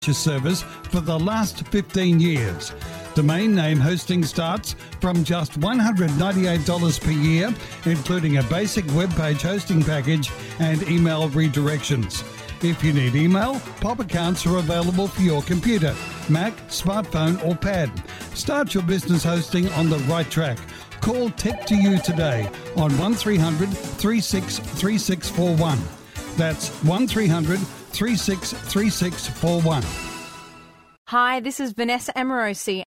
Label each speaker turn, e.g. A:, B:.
A: service for the last 15 years. Domain name hosting starts from just $198 per year, including a basic web page hosting package and email redirections. If you need email, POP accounts are available for your computer, Mac, smartphone or pad. Start your business hosting on the right track. Call Tech2You today on 1300 363641. That's 1300 363641.
B: Hi, this is Vanessa Amorosi.